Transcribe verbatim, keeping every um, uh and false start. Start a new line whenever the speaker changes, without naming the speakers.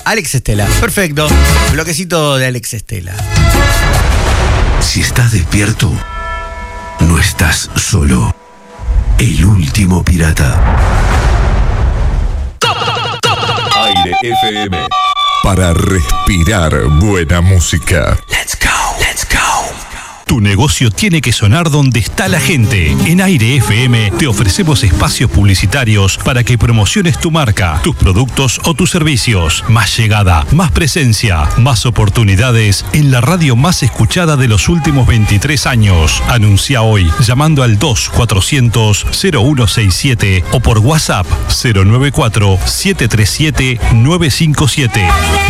Alex Estela. Perfecto. Bloquecito de Alex Estela.
Si estás despierto, no estás solo. El último pirata.
Aire F M.
Para respirar buena música.
Let's go, let's go.
Tu negocio tiene que sonar donde está la gente. En Aire F M te ofrecemos espacios publicitarios para que promociones tu marca, tus productos o tus servicios. Más llegada, más presencia, más oportunidades en la radio más escuchada de los últimos veintitrés años. Anuncia hoy llamando al dos cuatrocientos cero uno sesenta y siete o por WhatsApp cero nueve cuatro siete tres siete nueve cinco siete.